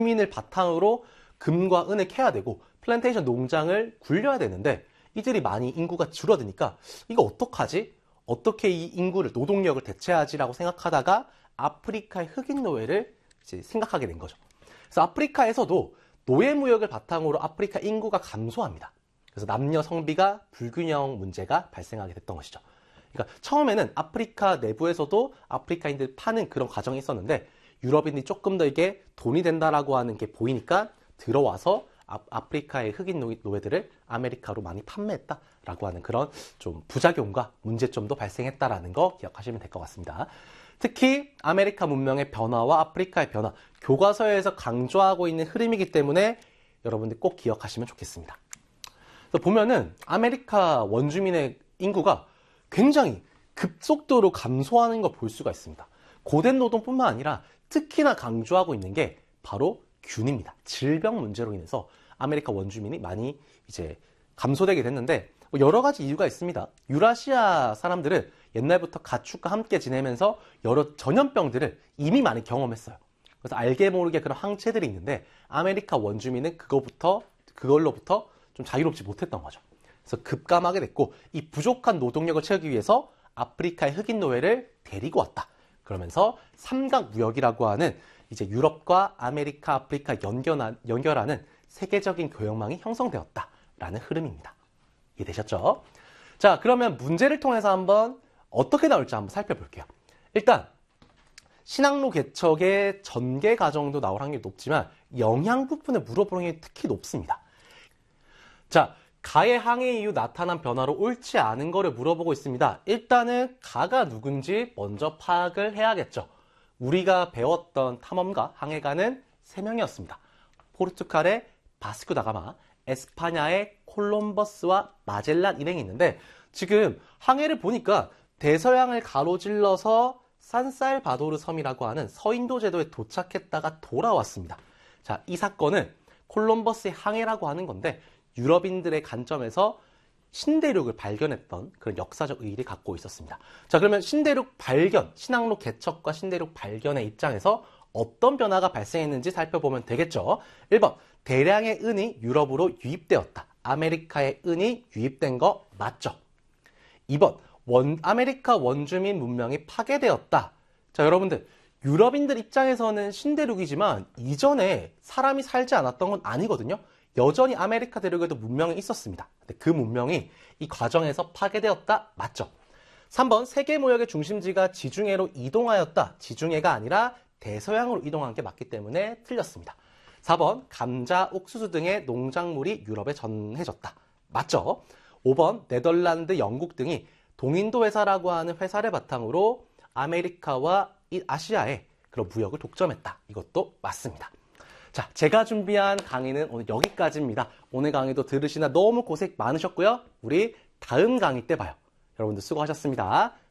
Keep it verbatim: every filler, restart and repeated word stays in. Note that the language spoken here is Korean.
민을 바탕으로 금과 은을 캐야 되고 플랜테이션 농장을 굴려야 되는데 이들이 많이 인구가 줄어드니까 이거 어떡하지? 어떻게 이 인구를 노동력을 대체하지라고 생각하다가 아프리카의 흑인 노예를 이제 생각하게 된 거죠. 그래서 아프리카에서도 노예 무역을 바탕으로 아프리카 인구가 감소합니다. 그래서 남녀 성비가 불균형 문제가 발생하게 됐던 것이죠. 그러니까 처음에는 아프리카 내부에서도 아프리카인들 파는 그런 과정이 있었는데 유럽인들이 조금 더 이게 돈이 된다라고 하는 게 보이니까 들어와서 아프리카의 흑인 노예들을 아메리카로 많이 판매했다라고 하는 그런 좀 부작용과 문제점도 발생했다라는 거 기억하시면 될 것 같습니다. 특히 아메리카 문명의 변화와 아프리카의 변화, 교과서에서 강조하고 있는 흐름이기 때문에 여러분들 꼭 기억하시면 좋겠습니다. 보면은 아메리카 원주민의 인구가 굉장히 급속도로 감소하는 걸 볼 수가 있습니다. 고된 노동뿐만 아니라 특히나 강조하고 있는 게 바로 균입니다. 질병 문제로 인해서 아메리카 원주민이 많이 이제 감소되게 됐는데 여러 가지 이유가 있습니다. 유라시아 사람들은 옛날부터 가축과 함께 지내면서 여러 전염병들을 이미 많이 경험했어요. 그래서 알게 모르게 그런 항체들이 있는데 아메리카 원주민은 그거부터 그걸로부터 좀 자유롭지 못했던 거죠. 그래서 급감하게 됐고 이 부족한 노동력을 채우기 위해서 아프리카의 흑인 노예를 데리고 왔다. 그러면서 삼각무역이라고 하는 이제 유럽과 아메리카, 아프리카 연결한, 연결하는 세계적인 교역망이 형성되었다라는 흐름입니다. 이해되셨죠? 자, 그러면 문제를 통해서 한번 어떻게 나올지 한번 살펴볼게요. 일단 신학로 개척의 전개 과정도 나올 확률이 높지만 영양 부분을 물어보는 게 특히 높습니다. 자, 가의 항해 이후 나타난 변화로 옳지 않은 거를 물어보고 있습니다. 일단은 가가 누군지 먼저 파악을 해야겠죠. 우리가 배웠던 탐험가, 항해가는 세 명이었습니다. 포르투갈의 바스코 다가마, 에스파냐의 콜럼버스와 마젤란 일행이 있는데 지금 항해를 보니까 대서양을 가로질러서 산살바도르 섬이라고 하는 서인도 제도에 도착했다가 돌아왔습니다. 자, 이 사건은 콜럼버스의 항해라고 하는 건데 유럽인들의 관점에서 신대륙을 발견했던 그런 역사적 의의를 갖고 있었습니다. 자, 그러면 신대륙 발견, 신항로 개척과 신대륙 발견의 입장에서 어떤 변화가 발생했는지 살펴보면 되겠죠. 일 번, 대량의 은이 유럽으로 유입되었다. 아메리카의 은이 유입된 거 맞죠? 이 번, 원, 아메리카 원주민 문명이 파괴되었다. 자, 여러분들, 유럽인들 입장에서는 신대륙이지만 이전에 사람이 살지 않았던 건 아니거든요. 여전히 아메리카 대륙에도 문명이 있었습니다. 근데 그 문명이 이 과정에서 파괴되었다. 맞죠? 삼 번, 세계무역의 중심지가 지중해로 이동하였다. 지중해가 아니라 대서양으로 이동한 게 맞기 때문에 틀렸습니다. 사 번, 감자, 옥수수 등의 농작물이 유럽에 전해졌다. 맞죠? 오 번, 네덜란드, 영국 등이 동인도 회사라고 하는 회사를 바탕으로 아메리카와 아시아의 그런 무역을 독점했다. 이것도 맞습니다. 자, 제가 준비한 강의는 오늘 여기까지입니다. 오늘 강의도 들으시나 너무 고생 많으셨고요. 우리 다음 강의 때 봐요. 여러분들 수고하셨습니다.